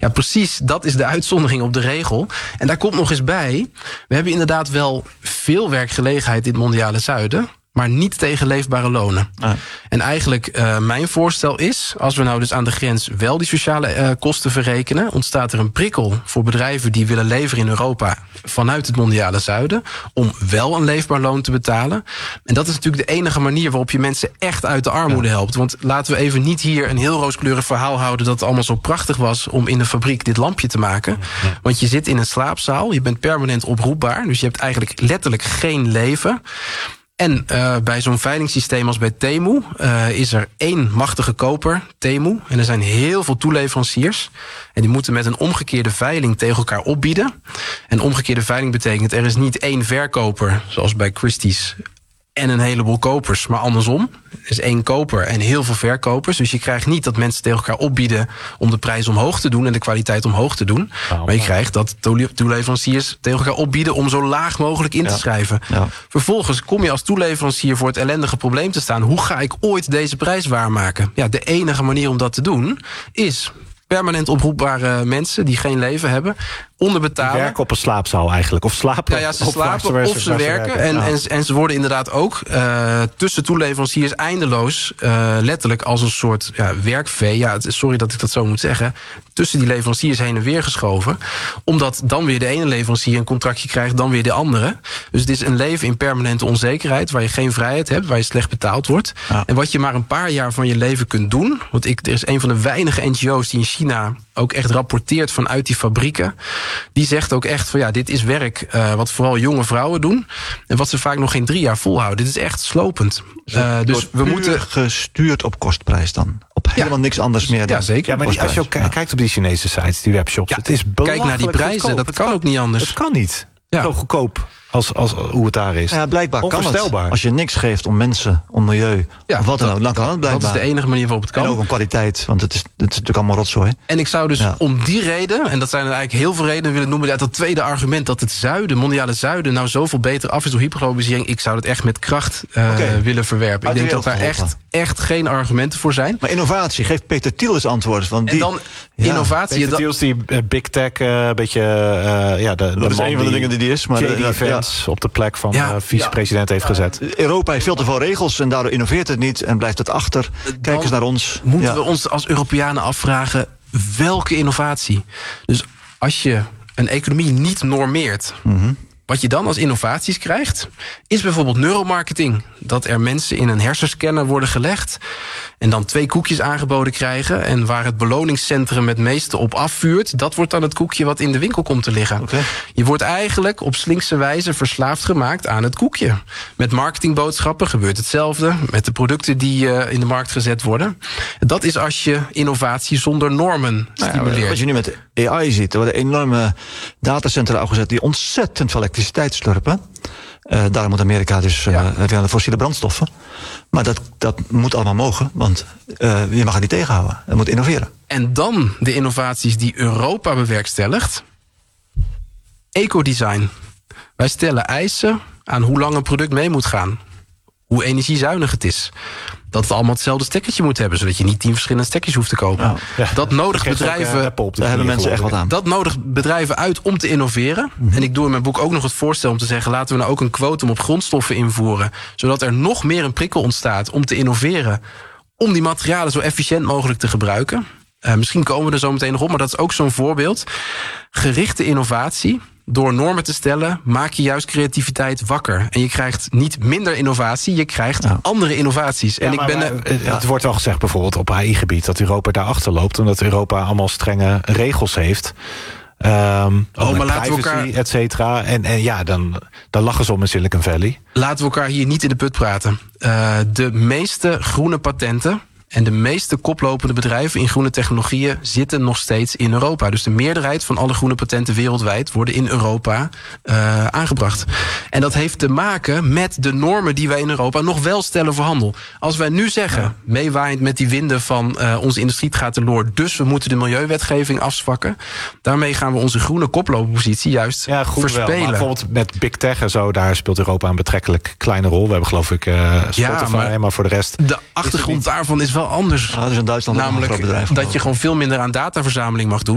Ja, precies. Dat is de uitzondering op de regel. En daar komt nog eens bij, we hebben inderdaad wel veel werkgelegenheid in het mondiale zuiden, maar niet tegen leefbare lonen. En eigenlijk mijn voorstel is, als we nou dus aan de grens wel die sociale kosten verrekenen, ontstaat er een prikkel voor bedrijven die willen leveren in Europa vanuit het mondiale zuiden, om wel een leefbaar loon te betalen. En dat is natuurlijk de enige manier waarop je mensen echt uit de armoede helpt. Want laten we even niet hier een heel rooskleurig verhaal houden dat het allemaal zo prachtig was om in de fabriek dit lampje te maken. Want je zit in een slaapzaal, je bent permanent oproepbaar, dus je hebt eigenlijk letterlijk geen leven. En bij zo'n veilingssysteem als bij Temu is er één machtige koper, Temu. En er zijn heel veel toeleveranciers. En die moeten met een omgekeerde veiling tegen elkaar opbieden. En omgekeerde veiling betekent, er is niet één verkoper, zoals bij Christie's, en een heleboel kopers, maar andersom. Er is één koper en heel veel verkopers. Dus je krijgt niet dat mensen tegen elkaar opbieden om de prijs omhoog te doen en de kwaliteit omhoog te doen. Maar je krijgt dat toeleveranciers tegen elkaar opbieden om zo laag mogelijk in te schrijven. Ja. Vervolgens kom je als toeleverancier voor het ellendige probleem te staan. Hoe ga ik ooit deze prijs waarmaken? Ja, de enige manier om dat te doen is permanent oproepbare mensen die geen leven hebben, onderbetalen. Die werken op een slaapzaal eigenlijk. Of slapen. Ja, ze slapen of ze werken. En ze worden inderdaad ook tussen toeleveranciers eindeloos letterlijk als een soort werkvee. Ja, sorry dat ik dat zo moet zeggen. Tussen die leveranciers heen en weer geschoven. Omdat dan weer de ene leverancier een contractje krijgt, dan weer de andere. Dus het is een leven in permanente onzekerheid, waar je geen vrijheid hebt, waar je slecht betaald wordt. Ja. En wat je maar een paar jaar van je leven kunt doen. Want er is een van de weinige NGO's die in China ook echt rapporteert vanuit die fabrieken. Die zegt ook echt van dit is werk wat vooral jonge vrouwen doen. En wat ze vaak nog geen 3 jaar volhouden. Dit is echt slopend. Dus we moeten gestuurd op kostprijs dan. Op helemaal niks anders meer dan. Ja, zeker. Ja, maar als je ook kijkt op die Chinese sites, die webshops, het is belachelijk. Kijk naar die prijzen, goedkoop. Dat kan ook niet anders. Het kan niet. Ja. Zo goedkoop als hoe het daar is. Ja, blijkbaar kan het. Als je niks geeft om mensen, om milieu, of wat dan ook, dan kan het blijkbaar. Dat is de enige manier waarop het kan. En ook om kwaliteit, want het is natuurlijk allemaal rotzooi. En ik zou dus om die reden, en dat zijn er eigenlijk heel veel redenen willen noemen, dat tweede argument dat het zuiden, mondiale zuiden, nou zoveel beter af is door hyperglobalisering, ik zou het echt met kracht willen verwerpen. Ik denk dat daar echt geen argumenten voor zijn. Maar innovatie, geeft Peter Thiel eens antwoord. Want en dan innovatie. Peter Thiel is die big tech, beetje dat is een van de dingen die is. Maar op de plek van vicepresident heeft gezet. Europa heeft veel te veel regels en daardoor innoveert het niet en blijft het achter. Kijk eens naar ons. Moeten we ons als Europeanen afvragen, welke innovatie? Dus als je een economie niet normeert, wat je dan als innovaties krijgt, is bijvoorbeeld neuromarketing. Dat er mensen in een hersenscanner worden gelegd en dan 2 koekjes aangeboden krijgen. En waar het beloningscentrum het meeste op afvuurt, dat wordt dan het koekje wat in de winkel komt te liggen. Je wordt eigenlijk op slinkse wijze verslaafd gemaakt aan het koekje. Met marketingboodschappen gebeurt hetzelfde. Met de producten die in de markt gezet worden. Dat is als je innovatie zonder normen stimuleert. Wat je nu met AI ziet, er worden enorme datacentra afgezet die ontzettend veel elektriciteit slurpen. Daarom moet Amerika dus de fossiele brandstoffen. Maar dat moet allemaal mogen, want je mag het niet tegenhouden. Je moet innoveren. En dan de innovaties die Europa bewerkstelligt. Ecodesign. Wij stellen eisen aan hoe lang een product mee moet gaan. Hoe energiezuinig het is. Dat het allemaal hetzelfde stekkertje moet hebben, zodat je niet 10 verschillende stekkertjes hoeft te kopen. Dat nodigt bedrijven. Daar hebben mensen echt wat aan. Dat nodigt bedrijven uit om te innoveren. En ik doe in mijn boek ook nog het voorstel om te zeggen, laten we nou ook een quotum op grondstoffen invoeren, zodat er nog meer een prikkel ontstaat om te innoveren, om die materialen zo efficiënt mogelijk te gebruiken. Misschien komen we er zo meteen nog op, maar dat is ook zo'n voorbeeld. Gerichte innovatie. Door normen te stellen, maak je juist creativiteit wakker. En je krijgt niet minder innovatie, je krijgt andere innovaties. En het wordt wel gezegd bijvoorbeeld op AI-gebied dat Europa daarachter loopt, omdat Europa allemaal strenge regels heeft. Maar privacy, et cetera. En dan lachen ze om in Silicon Valley. Laten we elkaar hier niet in de put praten. De meeste groene patenten en de meeste koplopende bedrijven in groene technologieën zitten nog steeds in Europa. Dus de meerderheid van alle groene patenten wereldwijd worden in Europa aangebracht. En dat heeft te maken met de normen die wij in Europa nog wel stellen voor handel. Als wij nu zeggen, meewaaiend met die winden van onze industrie gaat teloor, dus we moeten de milieuwetgeving afzwakken. Daarmee gaan we onze groene koploperpositie juist verspelen. Wel, maar bijvoorbeeld met big tech en zo, daar speelt Europa een betrekkelijk kleine rol. We hebben geloof ik Spotify, maar voor de rest. De achtergrond daarvan is wel anders. Dus in Duitsland namelijk een groot bedrijf. Dat je gewoon veel minder aan dataverzameling mag doen.